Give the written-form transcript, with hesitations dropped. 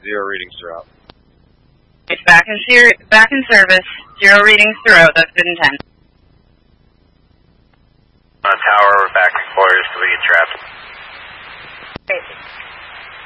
0 readings throughout. It's back in service. 0 readings throughout. That's good intent. On tower, we're back in quarters till we get trapped. Crazy.